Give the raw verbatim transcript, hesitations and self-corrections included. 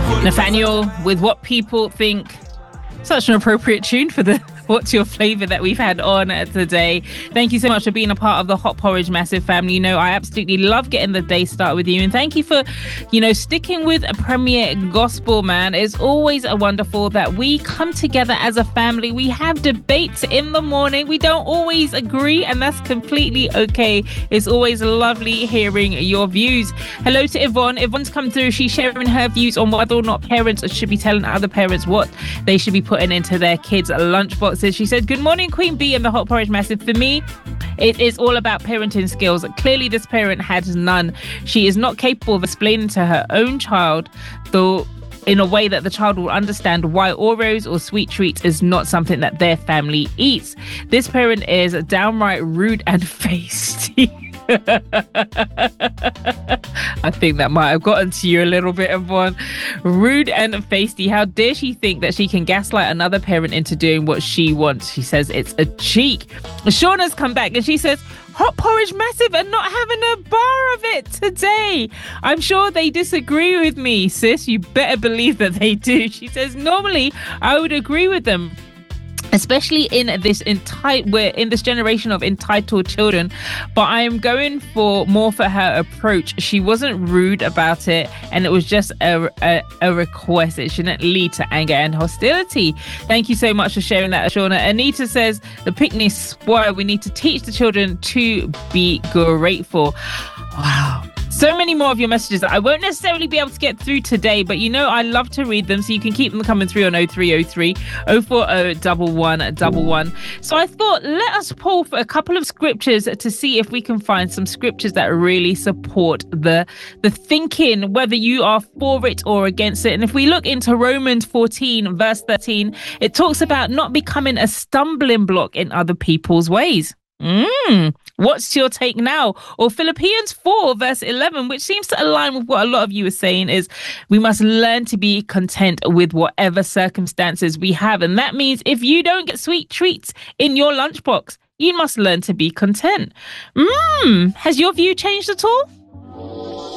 Nathaniel, with What People Think. Such an appropriate tune for the What's Your Flavor that we've had on today. Thank you so much for being a part of the Hot Porridge Massive family. You know, I absolutely love getting the day started with you. And thank you for, you know, sticking with a Premier Gospel, man. It's always a wonderful that we come together as a family. We have debates in the morning. We don't always agree, and that's completely okay. It's always lovely hearing your views. Hello to Yvonne. Yvonne's come through. She's sharing her views on whether or not parents should be telling other parents what they should be putting into their kids' lunchboxes. She said, good morning, Queen Bee and the Hot Porridge Massive. For me, it is all about parenting skills. Clearly, this parent has none. She is not capable of explaining to her own child, though, in a way that the child will understand why Oreos or sweet treats is not something that their family eats. This parent is downright rude and feisty. I think that might have gotten to you a little bit, Yvonne. Rude and feisty. How dare she think that she can gaslight another parent into doing what she wants? She says it's a cheek. Shauna's come back and she says, Hot Porridge Massive and not having a bar of it today. I'm sure they disagree with me, sis. You better believe that they do. She says, normally I would agree with them, especially in this enti- we're in this generation of entitled children, but I am going for more for her approach. She wasn't rude about it, and it was just a, a, a request. It shouldn't lead to anger and hostility. Thank you so much for sharing that, Shauna. Anita says the picnic spoil. We need to teach the children to be grateful. Wow. So many more of your messages that I won't necessarily be able to get through today, but you know I love to read them, so you can keep them coming through on oh three oh three, oh four oh, one one one one. So I thought, let us pull for a couple of scriptures to see if we can find some scriptures that really support the, the thinking, whether you are for it or against it. And if we look into Romans fourteen, verse thirteen, it talks about not becoming a stumbling block in other people's ways. Mm, what's your take now? Or Philippians four verse eleven, which seems to align with what a lot of you are saying, is we must learn to be content with whatever circumstances we have. And that means if you don't get sweet treats in your lunchbox, you must learn to be content. Mm, has your view changed at all?